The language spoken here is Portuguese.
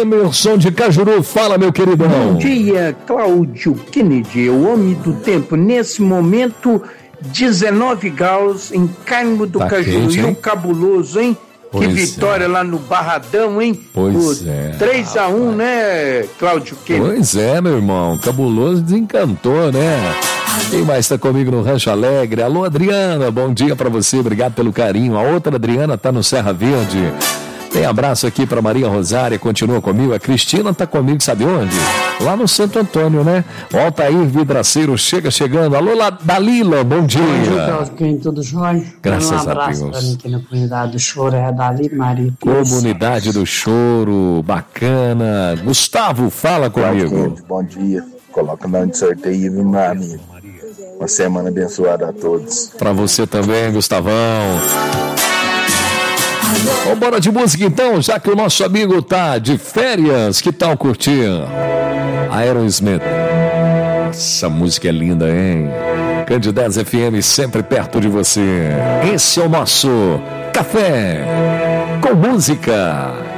Emerson de Cajuru, fala, meu queridão. Bom dia, Cláudio Kennedy, o homem do tempo. Nesse momento, 19 graus em Carmo do Cajuru. Quente, e o cabuloso, hein? Pois que vitória lá no Barradão, hein? Pois é. 3-1, né, Cláudio Kennedy? Pois é, meu irmão. Cabuloso desencantou, né? Quem mais está comigo no Rancho Alegre? Alô, Adriana, bom dia para você, obrigado pelo carinho. A outra Adriana tá no Serra Verde. Tem abraço aqui para Maria Rosária, continua comigo. A Cristina tá comigo, sabe onde? Lá no Santo Antônio, né? O Altair Vidraceiro chegando. Alô, Dalila, bom dia. Bom dia, Cláudio, tudo jóia? Graças a Deus. Um abraço para mim aqui na comunidade do choro, é a Dalila Maria. Comunidade do choro, bacana. Gustavo, fala comigo. Bom dia. Coloca o nome de sorteio, viu, meu amigo? Uma semana abençoada a todos. Para você também, Gustavão. Vamos embora de música então, já que o nosso amigo tá de férias. Que tal curtir Aerosmith? Essa música é linda, hein? Candidez FM sempre perto de você. Esse é o nosso Café com Música.